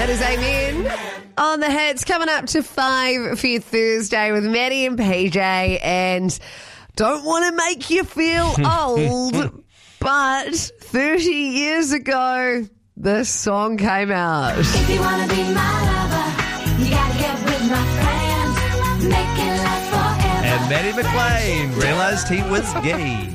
That is Amen. On the hits, coming up to 5 for your Thursday with Maddie and PJ. And don't want to make you feel old, but 30 years ago, this song came out. If you want to be my lover, you got to get with my friends. Make it last forever. And Maddie McLean realised he was gay.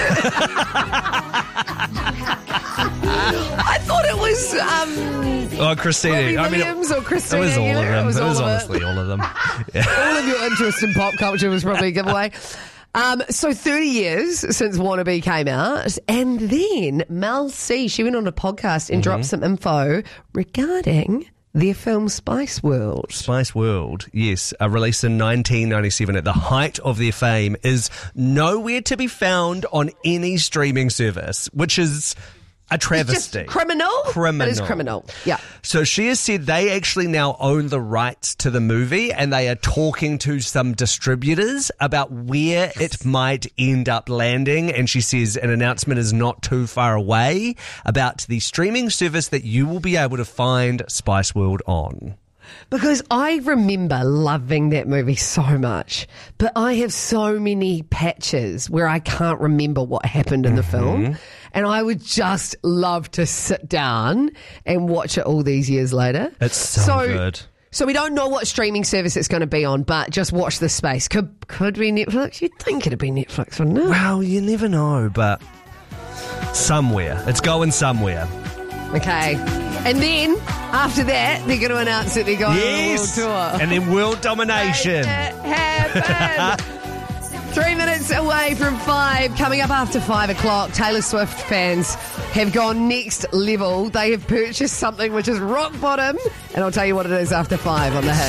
I thought it was Christina. Robbie Williams or Christina. It was all of them. It was all of honestly all of them. Yeah. All of your interest in pop culture was probably a giveaway. So 30 years since Wannabe came out, and then Mel C, she went on a podcast and dropped some info regarding their film Spice World. Spice World, yes, released in 1997 at the height of their fame, is nowhere to be found on any streaming service, which is a travesty. Just criminal? It is criminal, yeah. So she has said they actually now own the rights to the movie, and they are talking to some distributors about where it might end up landing. And she says an announcement is not too far away about the streaming service that you will be able to find Spice World on. Because I remember loving that movie so much, but I have so many patches where I can't remember what happened in the film. And I would just love to sit down and watch it all these years later. It's so good. So we don't know what streaming service it's going to be on, but just watch this space. Could be Netflix? You'd think it'd be Netflix, wouldn't it? Well, you never know, but somewhere. It's going somewhere. Okay. And then, after that, they're going to announce that they're going on a world tour. And then world domination. Make it happen. 3 minutes away from 5. Coming up after 5 o'clock, Taylor Swift fans have gone next level. They have purchased something which is rock bottom. And I'll tell you what it is after 5 on the hit.